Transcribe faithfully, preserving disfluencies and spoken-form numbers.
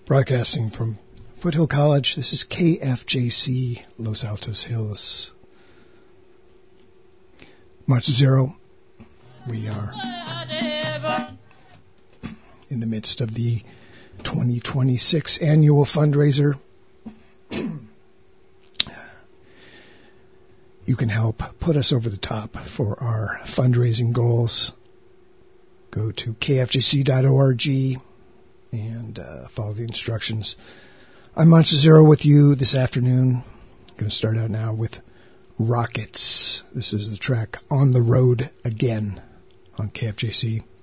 Broadcasting from Foothill College, this is K F J C Los Altos Hills. March Zero. We are in the midst of the twenty twenty-six annual fundraiser. You can help put us over the top for our fundraising goals. Go to K F J C dot org and uh, follow the instructions. I'm Monster Zero with you this afternoon. I'm going to start out now with Rockets. This is the track On the Road Again on K F J C.